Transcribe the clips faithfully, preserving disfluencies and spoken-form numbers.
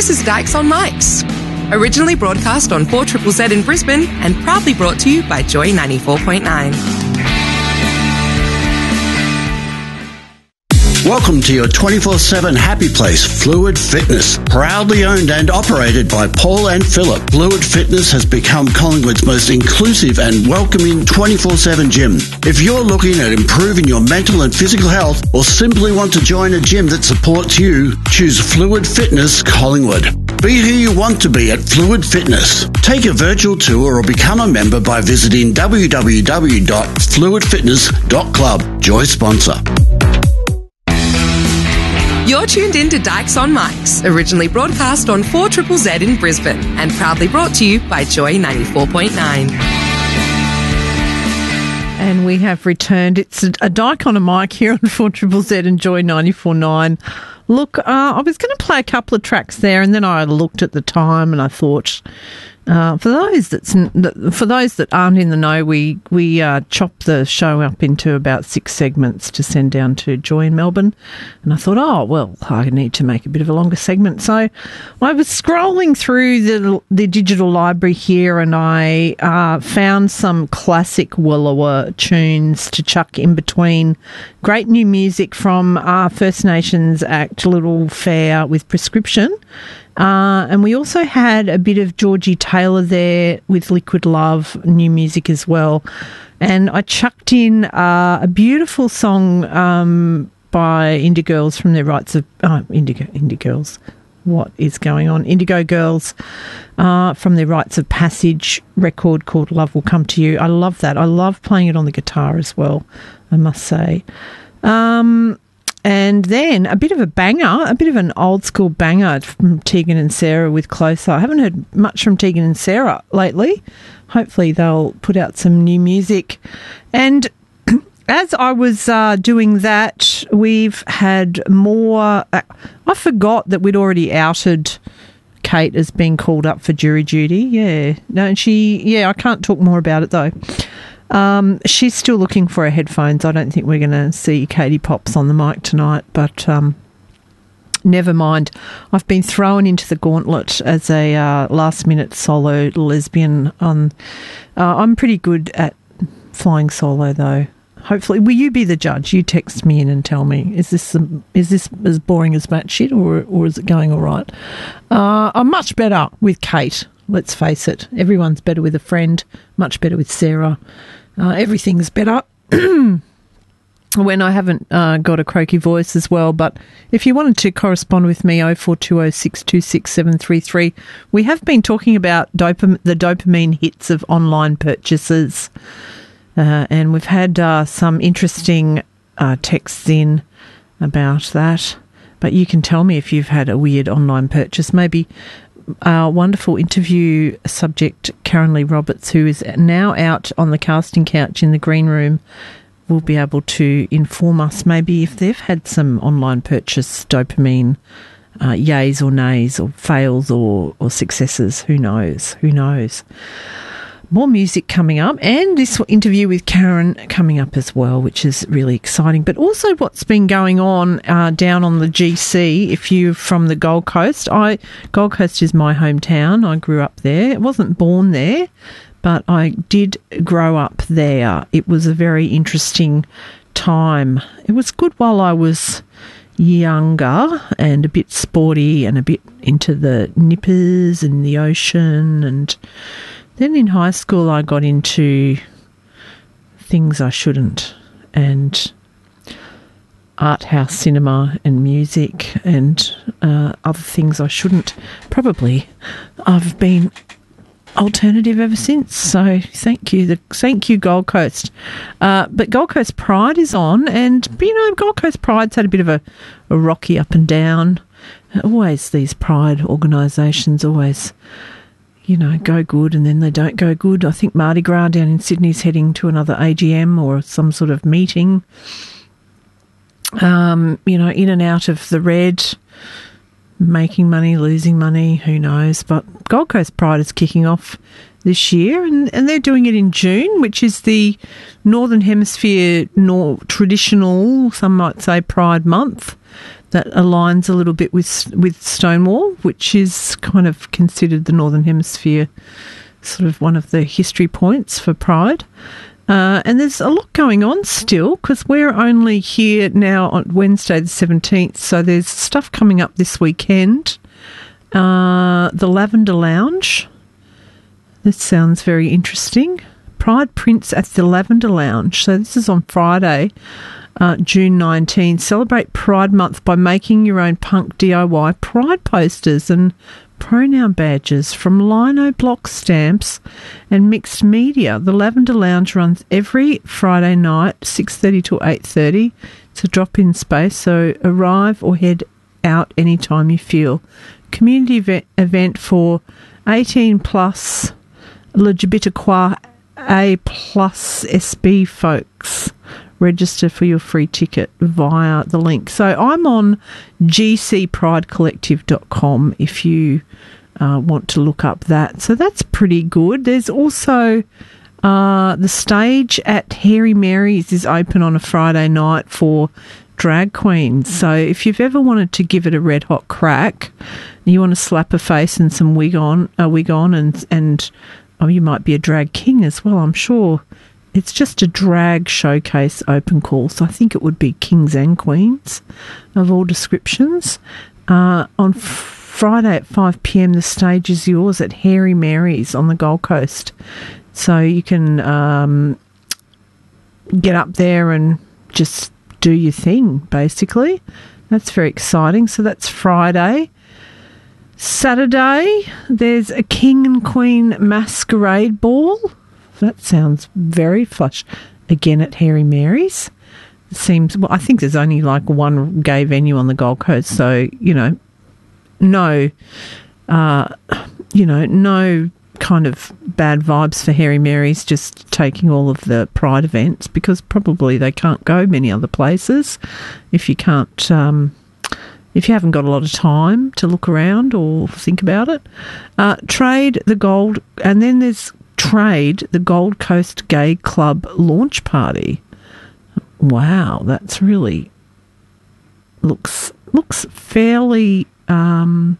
This is Dykes on Mics, originally broadcast on four Z Z Z in Brisbane and proudly brought to you by Joy ninety-four point nine. Welcome to your twenty-four seven happy place, Fluid Fitness. Proudly owned and operated by Paul and Philip, Fluid Fitness has become Collingwood's most inclusive and welcoming twenty-four seven gym. If you're looking at improving your mental and physical health or simply want to join a gym that supports you, choose Fluid Fitness Collingwood. Be who you want to be at Fluid Fitness. Take a virtual tour or become a member by visiting w w w dot fluid fitness dot club. Joy sponsor. You're tuned in to Dykes on Mics, originally broadcast on four Z Z Z in Brisbane and proudly brought to you by Joy ninety-four point nine. And we have returned. It's a, a Dyke on a Mic here on four Z Z Z and Joy ninety-four point nine. Look, uh, I was going to play a couple of tracks there, and then I looked at the time and I thought, uh, for those that's for those that aren't in the know, we we uh, chop the show up into about six segments to send down to Joy in Melbourne. And I thought, oh well, I need to make a bit of a longer segment. So I was scrolling through the the digital library here, and I uh, found some classic Woolloowa tunes to chuck in between. Great new music from uh, First Nations act Little Fair with Prescription. Uh, and we also had a bit of Georgie Taylor there with Liquid Love, new music as well. And I chucked in uh, a beautiful song um, by Indie Girls from their rights of... Oh, Indigo, Indie Girls. What is going on? Indigo Girls uh, from their Rites of Passage record called Love Will Come to You. I love that. I love playing it on the guitar as well, I must say. Um... And then a bit of a banger, a bit of an old school banger from Tegan and Sarah with Closer. I haven't heard much from Tegan and Sarah lately. Hopefully they'll put out some new music. And as I was uh, doing that, we've had more... Uh, I forgot that we'd already outed Kate as being called up for jury duty. Yeah. No, and she... Yeah, I can't talk more about it though. Um, she's still looking for her headphones. I don't think we're going to see Katie Pops on the mic tonight, but um, never mind. I've been thrown into the gauntlet as a uh, last-minute solo lesbian. On, uh, I'm pretty good at flying solo, though. Hopefully, will you be the judge? You text me in and tell me, is this is this as boring as batshit, or or is it going all right? Uh, I'm much better with Kate. Let's face it. Everyone's better with a friend. Much better with Sarah. Uh, everything's better when I haven't uh, got a croaky voice as well. But if you wanted to correspond with me, oh four two oh six two six seven three three. We have been talking about dopam- the dopamine hits of online purchases. Uh, and we've had uh, some interesting uh, texts in about that. But you can tell me if you've had a weird online purchase. Maybe our wonderful interview subject, Karen Lee Roberts, who is now out on the casting couch in the green room, will be able to inform us maybe if they've had some online purchase dopamine uh, yays or nays or fails or, or successes. Who knows? Who knows? More music coming up, and this interview with Karen coming up as well, which is really exciting. But also what's been going on uh, down on the G C, if you're from the Gold Coast. I Gold Coast is my hometown. I grew up there. I wasn't born there, but I did grow up there. It was a very interesting time. It was good while I was younger and a bit sporty and a bit into the nippers and the ocean, and then in high school I got into things I shouldn't, and art house cinema and music and uh, other things I shouldn't. Probably I've been alternative ever since, so thank you. The, thank you, Gold Coast. Uh, but Gold Coast Pride is on, and, you know, Gold Coast Pride's had a bit of a, a rocky up and down. Always these pride organisations always... you know, go good and then they don't go good. I think Mardi Gras down in Sydney's heading to another A G M or some sort of meeting. Um, you know, in and out of the red, making money, losing money, who knows. But Gold Coast Pride is kicking off this year, and, and they're doing it in June, which is the Northern Hemisphere nor- traditional, some might say, Pride Month. that aligns a little bit with with Stonewall, which is kind of considered the Northern Hemisphere sort of one of the history points for Pride. Uh, and there's a lot going on still because we're only here now on Wednesday the seventeenth, so there's stuff coming up this weekend. Uh, the Lavender Lounge. This sounds very interesting. Pride Prints at the Lavender Lounge. So this is on Friday, uh, June nineteenth. Celebrate Pride Month by making your own punk D I Y Pride posters and pronoun badges from lino block stamps and mixed media. The Lavender Lounge runs every Friday night, six thirty to eight thirty. It's a drop-in space, so arrive or head out anytime you feel. Community event, event for eighteen plus L G B T Q A plus S B folks. Register for your free ticket via the link. So I'm on g c pride collective dot com if you uh, want to look up that. So that's pretty good. There's also uh, the stage at Hairy Mary's is open on a Friday night for drag queens. So if you've ever wanted to give it a red hot crack, you want to slap a face and some wig on, a wig on, and and oh, you might be a drag king as well, I'm sure. It's just a drag showcase open call, so I think it would be kings and queens of all descriptions. Uh, on f- Friday at five p.m, the stage is yours at Hairy Mary's on the Gold Coast. So you can um, get up there and just do your thing, basically. That's very exciting. So that's Friday. Saturday, there's a King and Queen Masquerade Ball. That sounds very flush. Again at Hairy Mary's. It seems, well, I think there's only like one gay venue on the Gold Coast, so, you know, no, uh, you know, no kind of bad vibes for Hairy Mary's just taking all of the Pride events, because probably they can't go many other places if you can't, um, if you haven't got a lot of time to look around or think about it. Uh, trade the gold, and then there's Trade, the Gold Coast Gay Club launch party. Wow, that's really looks looks fairly um,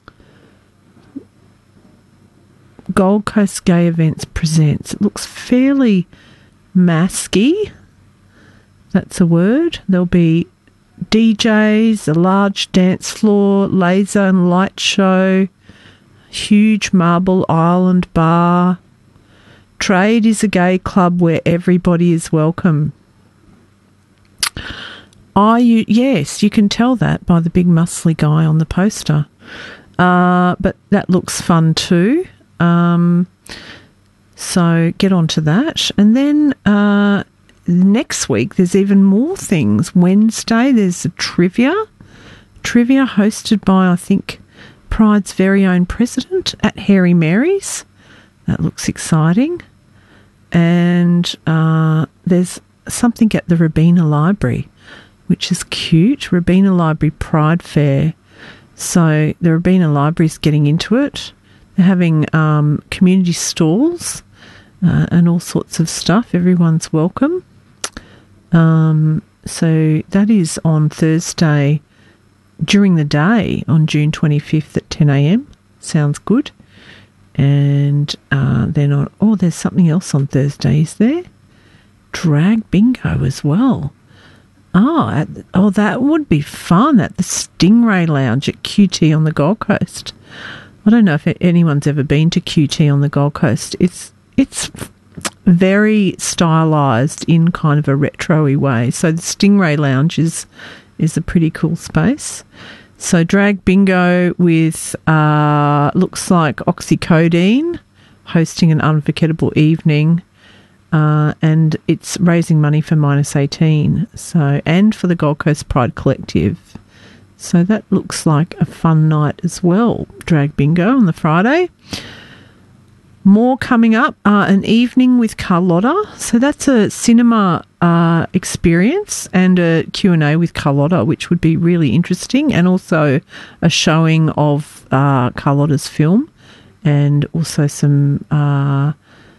Gold Coast Gay Events presents. It looks fairly masky. That's a word. There'll be D Js, a large dance floor, laser and light show, huge Marble Island bar. Trade is a gay club where everybody is welcome. Are you? Yes, you can tell that by the big muscly guy on the poster. Uh, but that looks fun too. Um, so get on to that. And then uh, next week there's even more things. Wednesday there's a trivia. Trivia hosted by, I think, Pride's very own president at Hairy Mary's. That looks exciting. And uh, there's something at the Robina Library, which is cute. Robina Library Pride Fair. So the Robina Library's getting into it. They're having um, community stalls uh, and all sorts of stuff. Everyone's welcome. Um, so that is on Thursday during the day on June twenty-fifth at ten a.m. Sounds good. And uh, then on, oh, there's something else on Thursday, is there? Drag bingo as well. Oh, at, oh, that would be fun at the Stingray Lounge at Q T on the Gold Coast. I don't know if anyone's ever been to Q T on the Gold Coast. It's it's very stylised in kind of a retro-y way. So the Stingray Lounge is is a pretty cool space. So drag bingo with, uh, looks like Oxycodone, hosting an unforgettable evening, uh, and it's raising money for minus eighteen, so, and for the Gold Coast Pride Collective. So that looks like a fun night as well, drag bingo on the Friday. More coming up, uh, an evening with Carlotta. So that's a cinema uh, experience and a Q and A with Carlotta, which would be really interesting, and also a showing of uh, Carlotta's film, and also some, uh,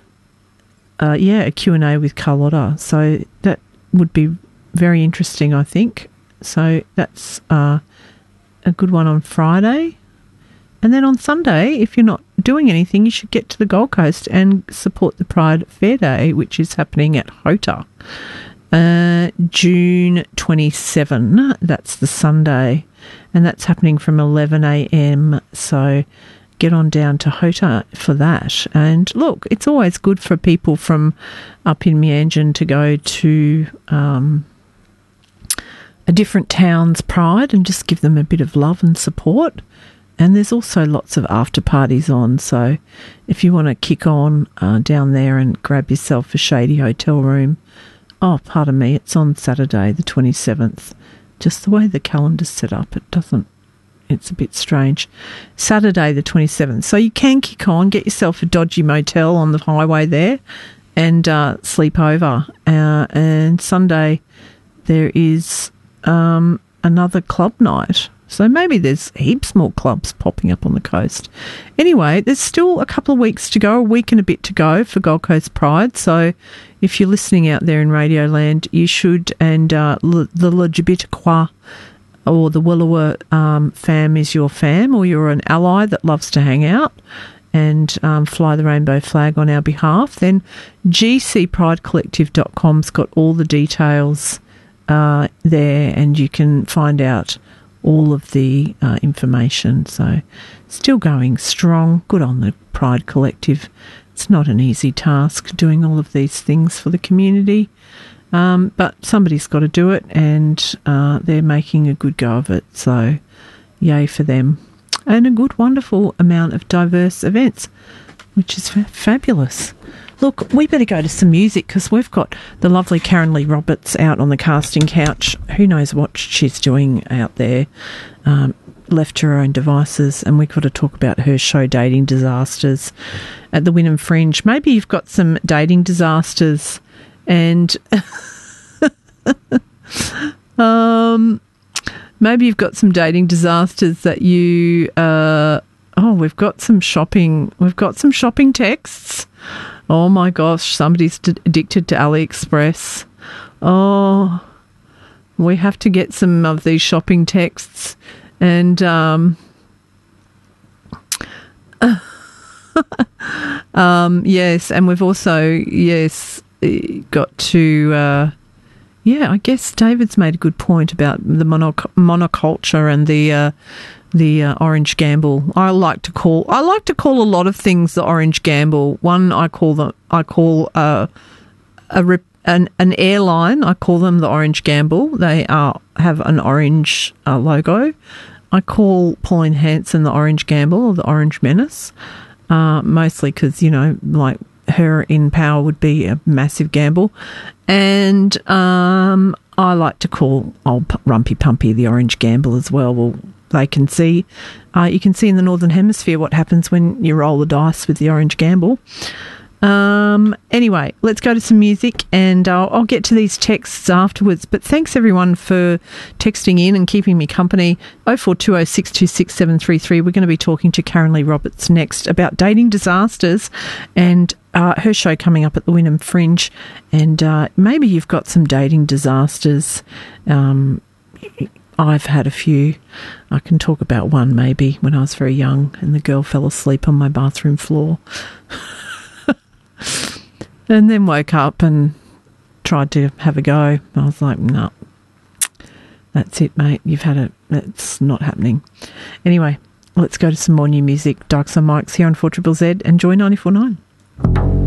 uh, yeah, a Q and A with Carlotta. So that would be very interesting, I think. So that's uh, a good one on Friday. And then on Sunday, if you're not doing anything, you should get to the Gold Coast and support the Pride Fair Day, which is happening at Hota. Uh, June twenty-seventh, that's the Sunday, and that's happening from eleven a.m. So get on down to Hota for that. And look, it's always good for people from up in Meanjin to go to um, a different town's Pride and just give them a bit of love and support. And there's also lots of after parties on, so if you want to kick on uh, down there and grab yourself a shady hotel room, oh, pardon me, it's on Saturday the twenty-seventh. Just the way the calendar's set up, it doesn't, it's a bit strange. Saturday the twenty-seventh. So you can kick on, get yourself a dodgy motel on the highway there and uh, sleep over. Uh, and Sunday there is um, another club night. So maybe there's heaps more clubs popping up on the coast. Anyway, there's still a couple of weeks to go, a week and a bit to go for Gold Coast Pride. So if you're listening out there in Radio Land, you should, and uh, L- the Lajibitaqua or the Willawa um, fam is your fam, or you're an ally that loves to hang out and um, fly the rainbow flag on our behalf, then g c pride collective dot com's got all the details uh, there, and you can find out all of the uh, information. So still going strong. Good on the Pride Collective. It's not an easy task doing all of these things for the community, um, but somebody's got to do it, and uh, they're making a good go of it. So yay for them. And a good, wonderful amount of diverse events, which is fa- fabulous. Look, we better go to some music because we've got the lovely Karen Lee Roberts out on the casting couch. Who knows what she's doing out there, um, left to her own devices, and we've got to talk about her show Dating Disasters at the Wynnum Fringe. Maybe you've got some dating disasters and um, maybe you've got some dating disasters that you... Uh, oh, we've got some shopping. We've got some shopping texts. Oh my gosh, somebody's d- addicted to AliExpress. Oh, we have to get some of these shopping texts. And um, um, yes, and we've also, yes, got to, uh, yeah, I guess David's made a good point about the monoc- monoculture and the... Uh, The uh, orange gamble. I like to call. I like to call a lot of things the orange gamble. One, I call them. I call uh, a rip, an an airline. I call them the orange gamble. They are have an orange uh, logo. I call Pauline Hanson the orange gamble or the orange menace, uh, mostly because you know, like her in power would be a massive gamble, and um, I like to call old Rumpy Pumpy the orange gamble as well. Well. They can see, uh, you can see in the Northern Hemisphere what happens when you roll the dice with the orange gamble. Um, anyway, let's go to some music, and I'll, I'll get to these texts afterwards. But thanks everyone for texting in and keeping me company. oh four two oh six two six seven three three. We're going to be talking to Karen Lee Roberts next about dating disasters and uh, her show coming up at the Wynnum Fringe. And uh, maybe you've got some dating disasters. Um, I've had a few. I can talk about one maybe when I was very young and the girl fell asleep on my bathroom floor. And then woke up and tried to have a go. I was like, no, that's it, mate. You've had it. It's not happening. Anyway, let's go to some more new music. Dykes on Mics here on four Z Z Z and Joy ninety-four point nine.